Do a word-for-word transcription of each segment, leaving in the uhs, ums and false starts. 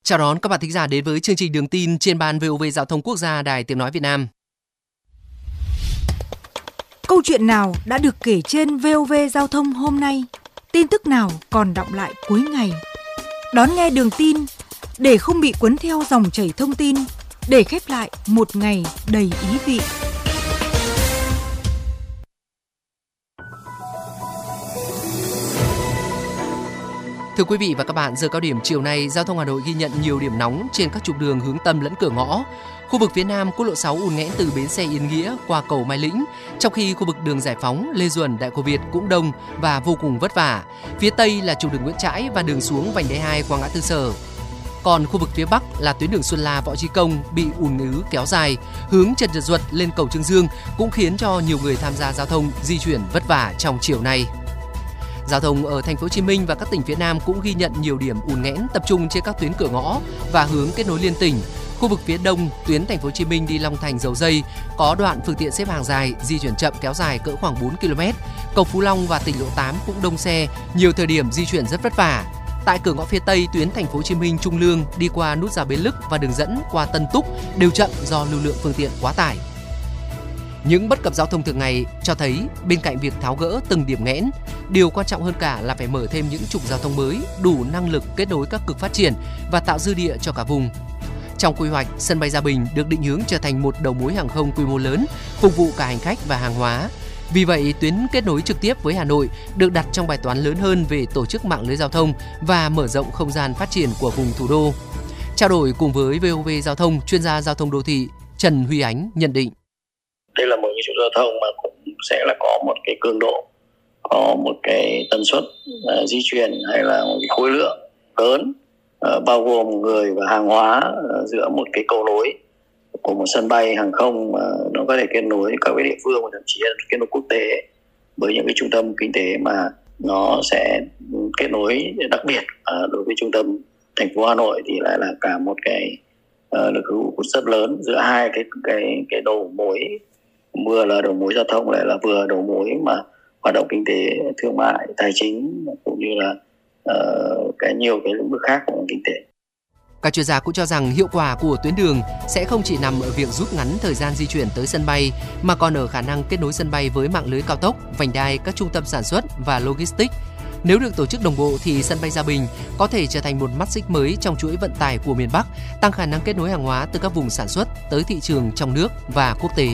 Chào đón các bạn thính giả đến với chương trình Đường tin trên ban vê o vê Giao thông Quốc gia Đài Tiếng nói Việt Nam. Câu chuyện nào đã được kể trên vê o vê Giao thông hôm nay? Tin tức nào còn đọng lại cuối ngày? Đón nghe Đường tin để không bị cuốn theo dòng chảy thông tin, để khép lại một ngày đầy ý vị. Thưa quý vị và các bạn, giờ cao điểm chiều nay, Giao thông Hà Nội ghi nhận nhiều điểm nóng trên các trục đường hướng tâm lẫn cửa ngõ. Khu vực phía Nam, quốc lộ sáu ùn nghẽn từ bến xe Yên Nghĩa qua cầu Mai Lĩnh, trong khi khu vực đường Giải Phóng, Lê Duẩn, Đại Cổ Việt cũng đông và vô cùng vất vả. Phía Tây là trục đường Nguyễn Trãi và đường xuống vành đai hai qua ngã tư Sở. Còn khu vực phía Bắc là tuyến đường Xuân La, Võ Chí Công bị ùn ứ kéo dài, hướng Trần Nhật Duật lên cầu Trương Dương cũng khiến cho nhiều người tham gia giao thông di chuyển vất vả trong chiều nay. Giao thông ở thành phố Hồ Chí Minh và các tỉnh phía Nam cũng ghi nhận nhiều điểm ùn nghẽn tập trung trên các tuyến cửa ngõ và hướng kết nối liên tỉnh. Khu vực phía Đông, tuyến thành phố Hồ Chí Minh đi Long Thành, Dầu Giây có đoạn phương tiện xếp hàng dài, di chuyển chậm kéo dài cỡ khoảng bốn ki lô mét. Cầu Phú Long và tỉnh lộ tám cũng đông xe, nhiều thời điểm di chuyển rất vất vả. Tại cửa ngõ phía Tây, tuyến thành phố Hồ Chí Minh Trung Lương đi qua nút giao Bến Lức và đường dẫn qua Tân Túc đều chậm do lưu lượng phương tiện quá tải. Những bất cập giao thông thường ngày cho thấy bên cạnh việc tháo gỡ từng điểm nghẽn, điều quan trọng hơn cả là phải mở thêm những trục giao thông mới đủ năng lực kết nối các cực phát triển và tạo dư địa cho cả vùng. Trong quy hoạch, sân bay Gia Bình được định hướng trở thành một đầu mối hàng không quy mô lớn, phục vụ cả hành khách và hàng hóa. Vì vậy, tuyến kết nối trực tiếp với Hà Nội được đặt trong bài toán lớn hơn về tổ chức mạng lưới giao thông và mở rộng không gian phát triển của vùng thủ đô. Trao đổi cùng với vê o vê Giao thông, chuyên gia giao thông đô thị Trần Huy Ánh nhận định. Đây là một cái trục giao thông mà cũng sẽ là có một cái cường độ, có một cái tần suất uh, di chuyển hay là một cái khối lượng lớn, uh, bao gồm người và hàng hóa uh, giữa một cái cầu nối của một sân bay hàng không mà uh, nó có thể kết nối các cái địa phương và thậm chí là kết nối quốc tế với những cái trung tâm kinh tế mà nó sẽ kết nối đặc biệt uh, đối với trung tâm thành phố Hà Nội thì lại là cả một cái uh, lực hữu rất lớn giữa hai cái cái cái đầu mối, vừa là đầu mối giao thông lại là vừa đầu mối mà hoạt động kinh tế, thương mại, tài chính cũng như là uh, cái nhiều cái lĩnh vực khác của kinh tế. Các chuyên gia cũng cho rằng hiệu quả của tuyến đường sẽ không chỉ nằm ở việc rút ngắn thời gian di chuyển tới sân bay mà còn ở khả năng kết nối sân bay với mạng lưới cao tốc, vành đai, các trung tâm sản xuất và logistics. Nếu được tổ chức đồng bộ thì sân bay Gia Bình có thể trở thành một mắt xích mới trong chuỗi vận tải của miền Bắc, tăng khả năng kết nối hàng hóa từ các vùng sản xuất tới thị trường trong nước và quốc tế.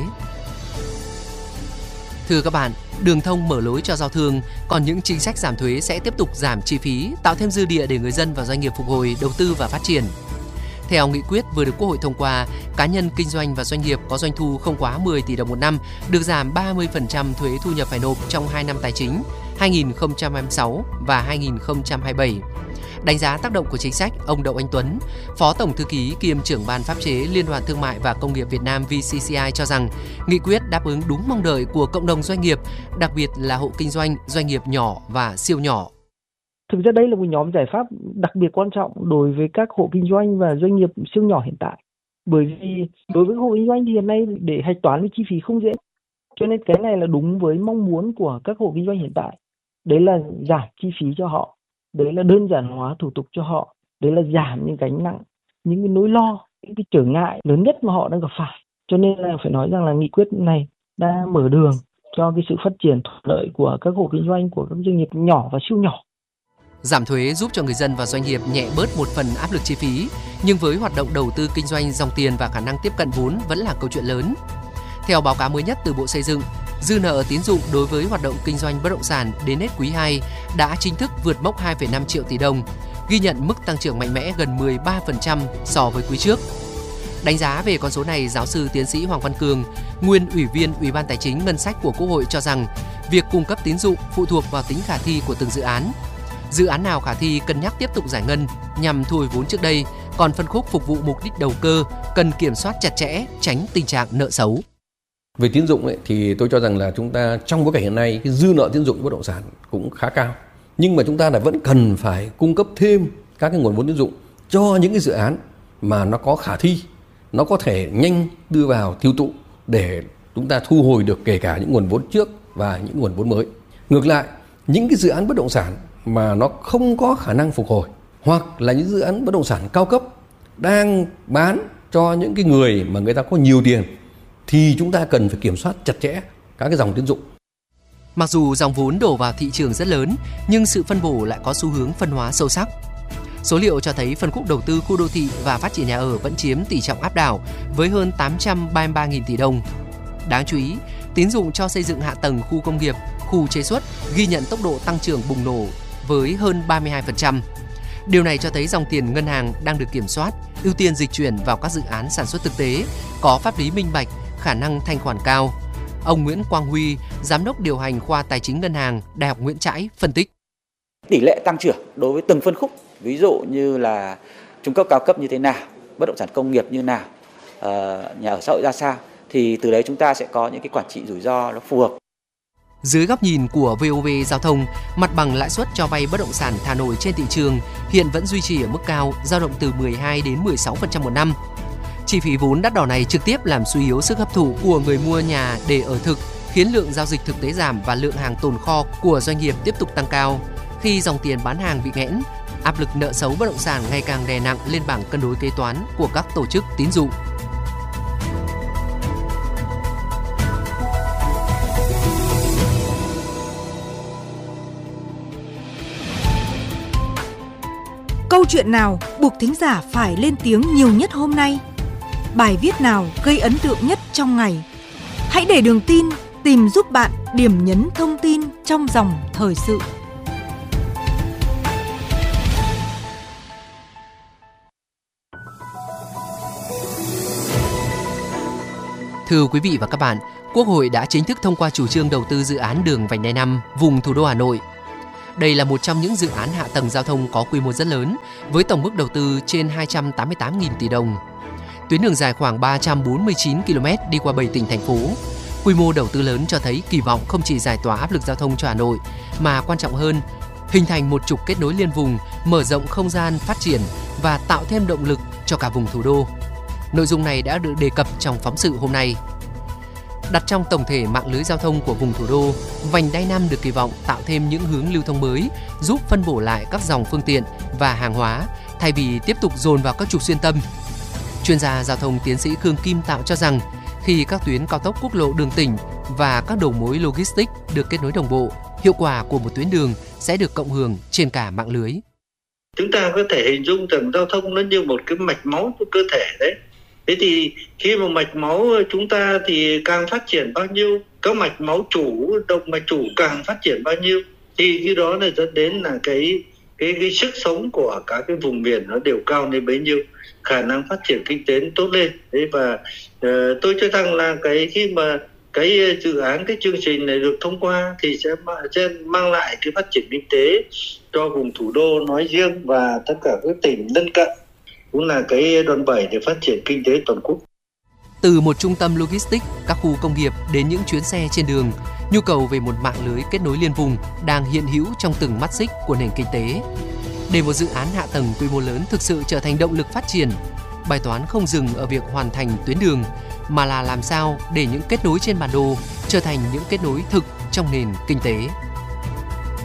Thưa các bạn, đường thông mở lối cho giao thương, còn những chính sách giảm thuế sẽ tiếp tục giảm chi phí, tạo thêm dư địa để người dân và doanh nghiệp phục hồi, đầu tư và phát triển. Theo nghị quyết vừa được Quốc hội thông qua, cá nhân kinh doanh và doanh nghiệp có doanh thu không quá mười tỷ đồng một năm được giảm ba mươi phần trăm thuế thu nhập phải nộp trong hai năm tài chính hai nghìn không trăm hai mươi sáu và hai nghìn không trăm hai mươi bảy. Đánh giá tác động của chính sách, ông Đậu Anh Tuấn, Phó Tổng Thư ký kiêm trưởng Ban Pháp chế Liên đoàn Thương mại và Công nghiệp Việt Nam vê xê xê i cho rằng nghị quyết đáp ứng đúng mong đợi của cộng đồng doanh nghiệp, đặc biệt là hộ kinh doanh, doanh nghiệp nhỏ và siêu nhỏ. Thực ra đây là một nhóm giải pháp đặc biệt quan trọng đối với các hộ kinh doanh và doanh nghiệp siêu nhỏ hiện tại. Bởi vì đối với hộ kinh doanh thì hiện nay để hạch toán với chi phí không dễ. Cho nên cái này là đúng với mong muốn của các hộ kinh doanh hiện tại. Đấy là giảm chi phí cho họ. Đấy là đơn giản hóa thủ tục cho họ. Đấy là giảm những gánh nặng, những cái nỗi lo, những cái trở ngại lớn nhất mà họ đang gặp phải. Cho nên là phải nói rằng là nghị quyết này đã mở đường cho cái sự phát triển thuận lợi của các hộ kinh doanh, của các doanh nghiệp nhỏ và siêu nhỏ. Giảm thuế giúp cho người dân và doanh nghiệp nhẹ bớt một phần áp lực chi phí, nhưng với hoạt động đầu tư kinh doanh, dòng tiền và khả năng tiếp cận vốn vẫn là câu chuyện lớn. Theo báo cáo mới nhất từ Bộ Xây dựng, dư nợ tín dụng đối với hoạt động kinh doanh bất động sản đến hết quý hai đã chính thức vượt mốc hai phẩy năm triệu tỷ đồng, ghi nhận mức tăng trưởng mạnh mẽ gần mười ba phần trăm so với quý trước. Đánh giá về con số này, giáo sư tiến sĩ Hoàng Văn Cường, nguyên ủy viên Ủy ban Tài chính Ngân sách của Quốc hội cho rằng việc cung cấp tín dụng phụ thuộc vào tính khả thi của từng dự án. Dự án nào khả thi cân nhắc tiếp tục giải ngân nhằm thu hồi vốn trước đây, còn phân khúc phục vụ mục đích đầu cơ cần kiểm soát chặt chẽ, tránh tình trạng nợ xấu. Về tín dụng ấy, thì tôi cho rằng là chúng ta trong bối cảnh hiện nay cái dư nợ tín dụng bất động sản cũng khá cao, nhưng mà chúng ta là vẫn cần phải cung cấp thêm các cái nguồn vốn tín dụng cho những cái dự án mà nó có khả thi, nó có thể nhanh đưa vào tiêu thụ để chúng ta thu hồi được kể cả những nguồn vốn trước và những nguồn vốn mới. Ngược lại, những cái dự án bất động sản mà nó không có khả năng phục hồi hoặc là những dự án bất động sản cao cấp đang bán cho những cái người mà người ta có nhiều tiền thì chúng ta cần phải kiểm soát chặt chẽ các cái dòng tín dụng. Mặc dù dòng vốn đổ vào thị trường rất lớn, nhưng sự phân bổ lại có xu hướng phân hóa sâu sắc. Số liệu cho thấy phân khúc đầu tư khu đô thị và phát triển nhà ở vẫn chiếm tỷ trọng áp đảo với hơn tám trăm ba mươi ba nghìn tỷ đồng. Đáng chú ý, tín dụng cho xây dựng hạ tầng khu công nghiệp, khu chế xuất ghi nhận tốc độ tăng trưởng bùng nổ với hơn ba mươi hai phần trăm. Điều này cho thấy dòng tiền ngân hàng đang được kiểm soát, ưu tiên dịch chuyển vào các dự án sản xuất thực tế, có pháp lý minh bạch, khả năng thanh khoản cao. Ông Nguyễn Quang Huy, Giám đốc điều hành khoa Tài chính Ngân hàng, Đại học Nguyễn Trãi phân tích. Tỷ lệ tăng trưởng đối với từng phân khúc, ví dụ như là trung cấp cao cấp như thế nào, bất động sản công nghiệp như nào, nhà ở xã hội ra sao, thì từ đấy chúng ta sẽ có những cái quản trị rủi ro nó phù hợp. Dưới góc nhìn của vê o vê Giao thông, mặt bằng lãi suất cho vay bất động sản thả nổi trên thị trường hiện vẫn duy trì ở mức cao, dao động từ mười hai đến mười sáu phần trăm một năm. Chi phí vốn đắt đỏ này trực tiếp làm suy yếu sức hấp thụ của người mua nhà để ở thực, khiến lượng giao dịch thực tế giảm và lượng hàng tồn kho của doanh nghiệp tiếp tục tăng cao. Khi dòng tiền bán hàng bị nghẽn, áp lực nợ xấu bất động sản ngày càng đè nặng lên bảng cân đối kế toán của các tổ chức tín dụng. Câu chuyện nào buộc thính giả phải lên tiếng nhiều nhất hôm nay? Bài viết nào gây ấn tượng nhất trong ngày? Hãy để Đường Tin tìm giúp bạn điểm nhấn thông tin trong dòng thời sự. Thưa quý vị và các bạn, Quốc hội đã chính thức thông qua chủ trương đầu tư dự án đường vành đai năm vùng thủ đô Hà Nội. Đây là một trong những dự án hạ tầng giao thông có quy mô rất lớn, với tổng mức đầu tư trên hai trăm tám mươi tám nghìn tỷ đồng. Tuyến đường dài khoảng ba trăm bốn mươi chín ki lô mét đi qua bảy tỉnh, thành phố. Quy mô đầu tư lớn cho thấy kỳ vọng không chỉ giải tỏa áp lực giao thông cho Hà Nội, mà quan trọng hơn, hình thành một trục kết nối liên vùng, mở rộng không gian phát triển và tạo thêm động lực cho cả vùng thủ đô. Nội dung này đã được đề cập trong phóng sự hôm nay. Đặt trong tổng thể mạng lưới giao thông của vùng thủ đô, vành đai năm được kỳ vọng tạo thêm những hướng lưu thông mới, giúp phân bổ lại các dòng phương tiện và hàng hóa thay vì tiếp tục dồn vào các trục xuyên tâm. Chuyên gia giao thông tiến sĩ Khương Kim Tạo cho rằng, khi các tuyến cao tốc, quốc lộ, đường tỉnh và các đầu mối logistics được kết nối đồng bộ, hiệu quả của một tuyến đường sẽ được cộng hưởng trên cả mạng lưới. Chúng ta có thể hình dung rằng giao thông nó như một cái mạch máu của cơ thể đấy. Thế thì khi mà mạch máu chúng ta thì càng phát triển bao nhiêu, các mạch máu chủ, động mạch chủ càng phát triển bao nhiêu, thì cái đó là dẫn đến là cái cái cái sức sống của các cái vùng miền nó đều cao lên bấy nhiêu, khả năng phát triển kinh tế tốt lên. Thế và uh, tôi cho rằng là cái khi mà cái dự án, cái chương trình này được thông qua thì sẽ, sẽ mang lại cái phát triển kinh tế cho vùng thủ đô nói riêng và tất cả các tỉnh lân cận, cũng là cái đòn bẩy để phát triển kinh tế toàn quốc. Từ một trung tâm logistics, các khu công nghiệp đến những chuyến xe trên đường, nhu cầu về một mạng lưới kết nối liên vùng đang hiện hữu trong từng mắt xích của nền kinh tế. Để một dự án hạ tầng quy mô lớn thực sự trở thành động lực phát triển, bài toán không dừng ở việc hoàn thành tuyến đường, mà là làm sao để những kết nối trên bản đồ trở thành những kết nối thực trong nền kinh tế.